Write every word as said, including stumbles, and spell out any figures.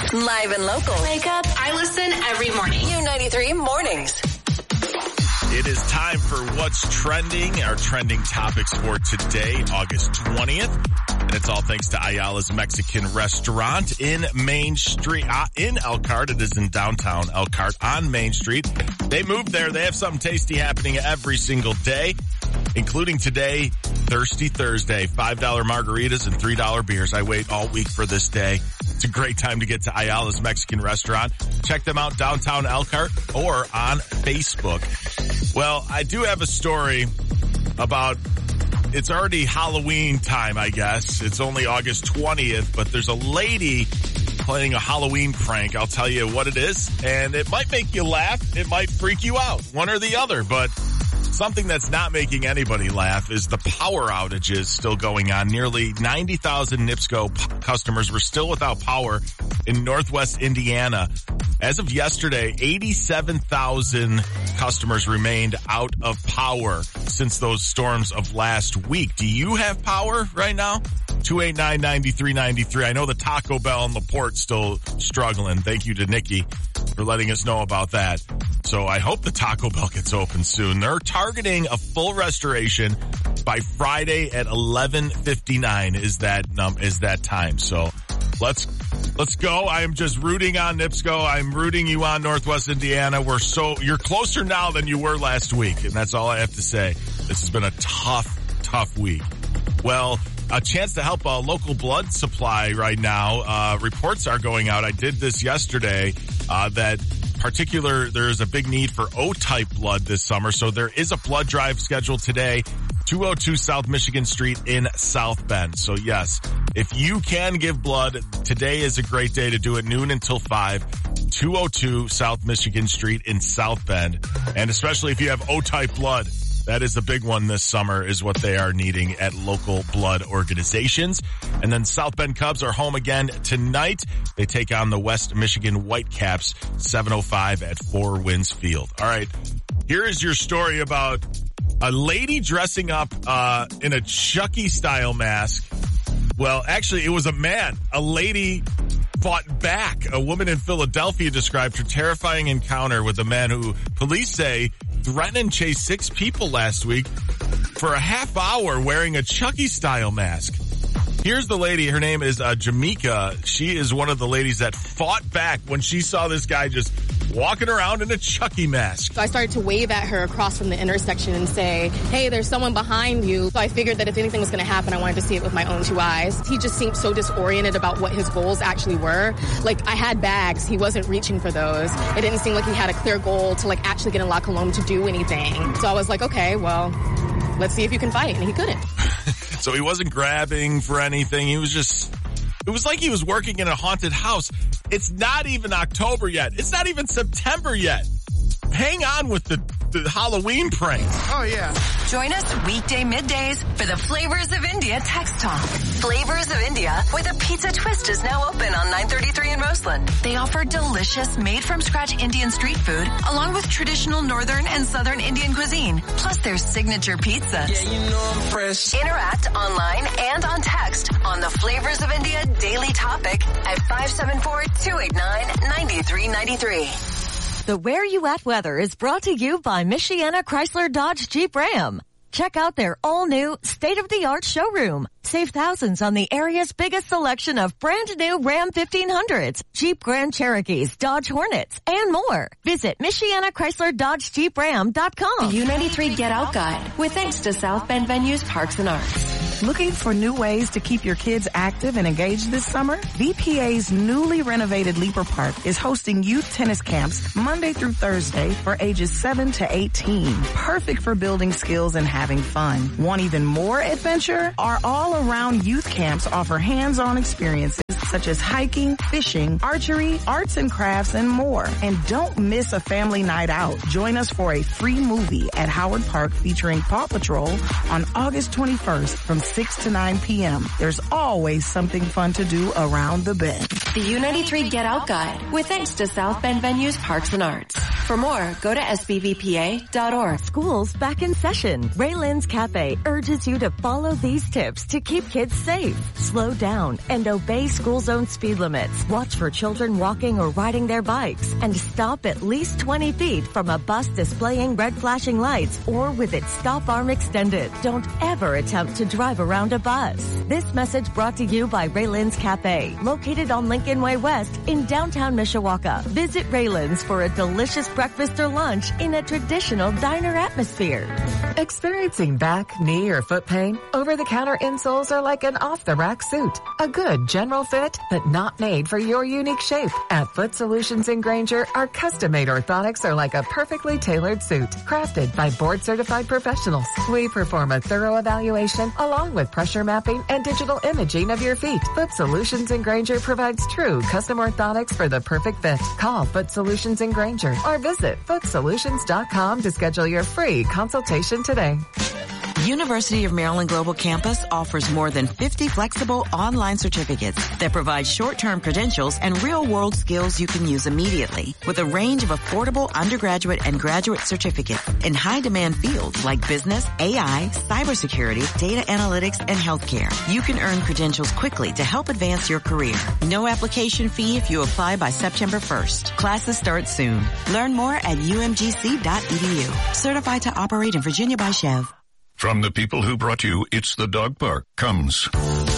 Live and local. Wake up. I listen every morning. U ninety-three Mornings. It is time for What's Trending, our trending topics for today, August twentieth. And it's all thanks to Ayala's Mexican Restaurant in Main Street, uh, in Elkhart. It is in downtown Elkhart on Main Street. They moved there. They have something tasty happening every single day, including today, Thirsty Thursday, five dollar margaritas and three dollar beers. I wait all week for this day. It's a great time to get to Ayala's Mexican Restaurant. Check them out downtown Elkhart or on Facebook. Well, I do have a story about, it's already Halloween time, I guess. It's only August twentieth, but there's a lady playing a Halloween prank. I'll tell you what it is, and it might make you laugh. It might freak you out, one or the other, but something that's not making anybody laugh is the power outages still going on. Nearly ninety thousand NIPSCO p- customers were still without power in Northwest Indiana. As of yesterday, eighty-seven thousand customers remained out of power since those storms of last week. Do you have power right now? two eight nine, nine three nine three. I know the Taco Bell and LaPorte's still struggling. Thank you to Nikki for letting us know about that. So I hope the Taco Bell gets open soon. They're targeting a full restoration by Friday at eleven fifty-nine is that um, is that time. So let's let's go. I am just rooting on NIPSCO. I'm rooting you on Northwest Indiana. We're so you're closer now than you were last week, and that's all I have to say. This has been a tough, tough week. Well, a chance to help a local blood supply right now. Uh, reports are going out. I did this yesterday, uh, that particular, there's a big need for O-type blood this summer. So there is a blood drive scheduled today, two oh two South Michigan Street in South Bend. So yes, if you can give blood, today is a great day to do it, noon until five, two oh two South Michigan Street in South Bend. And especially if you have O-type blood, that is a big one this summer, is what they are needing at local blood organizations. And then South Bend Cubs are home again tonight. They take on the West Michigan Whitecaps, seven oh five at Four Winds Field. All right, here is your story about a lady dressing up uh in a Chucky-style mask. Well, actually, it was a man. A lady fought back. A woman in Philadelphia described her terrifying encounter with a man who police say threatened and chased six people last week for a half hour wearing a Chucky-style mask. Here's the lady. Her name is uh, Jamaica. She is one of the ladies that fought back when she saw this guy just walking around in a Chucky mask. So I started to wave at her across from the intersection and say, hey, there's someone behind you. So I figured that if anything was going to happen, I wanted to see it with my own two eyes. He just seemed so disoriented about what his goals actually were. Like, I had bags. He wasn't reaching for those. It didn't seem like he had a clear goal to, like, actually get in La Colombe to do anything. So I was like, okay, well, let's see if you can fight. And he couldn't. So he wasn't grabbing for anything. He was just, it was like he was working in a haunted house. It's not even October yet. It's not even September yet. Hang on with the, the Halloween pranks. Oh, yeah. Join us weekday middays for the Flavors of India text talk. Flavors of India with a pizza twist is now open on nine thirty-three in Roseland. They offer delicious made-from-scratch Indian street food along with traditional northern and southern Indian cuisine, plus their signature pizza. Yeah, you know I'm fresh. Interact online and on text on the Flavors of India daily topic at five seven four, two eight nine, nine three nine three. The Where You At weather is brought to you by Michiana Chrysler Dodge Jeep Ram. Check out their all-new, state-of-the-art showroom. Save thousands on the area's biggest selection of brand-new Ram fifteen hundreds, Jeep Grand Cherokees, Dodge Hornets, and more. Visit Michiana Chrysler Dodge Jeep Ram dot com. The U ninety-three Get Out Guide, with thanks to South Bend Venues Parks and Arts. Looking for new ways to keep your kids active and engaged this summer? V P A's newly renovated Leaper Park is hosting youth tennis camps Monday through Thursday for ages seven to eighteen. Perfect for building skills and having fun. Want even more adventure? Our all-around youth camps offer hands-on experiences such as hiking, fishing, archery, arts and crafts, and more. And don't miss a family night out. Join us for a free movie at Howard Park featuring Paw Patrol on August twenty-first from six to nine p.m. There's always something fun to do around the bend. The U ninety-three Get Out Guide, with thanks to South Bend Venues Parks and Arts. For more, go to S B V P A dot org. School's back in session. Raylan's Cafe urges you to follow these tips to keep kids safe. Slow down and obey school zone speed limits. Watch for children walking or riding their bikes. And stop at least twenty feet from a bus displaying red flashing lights or with its stop arm extended. Don't ever attempt to drive around a bus. This message brought to you by Raylan's Cafe, located on Lincoln Way West in downtown Mishawaka. Visit Raylan's for a delicious breakfast or lunch in a traditional diner atmosphere. Experiencing back, knee, or foot pain? Over-the-counter insoles are like an off-the-rack suit. A good general fit, but not made for your unique shape. At Foot Solutions in Granger, our custom-made orthotics are like a perfectly tailored suit, crafted by board-certified professionals. We perform a thorough evaluation along with pressure mapping and digital imaging of your feet. Foot Solutions in Granger provides true custom orthotics for the perfect fit. Call Foot Solutions in Granger or visit foot solutions dot com to schedule your free consultation today. University of Maryland Global Campus offers more than fifty flexible online certificates that provide short-term credentials and real-world skills you can use immediately, with a range of affordable undergraduate and graduate certificates in high-demand fields like business, A I, cybersecurity, data analytics, and healthcare. You can earn credentials quickly to help advance your career. No application fee if you apply by September first. Classes start soon. Learn more at U M G C dot E D U. Certified to operate in Virginia by Chev. From the people who brought you It's the Dog Park comes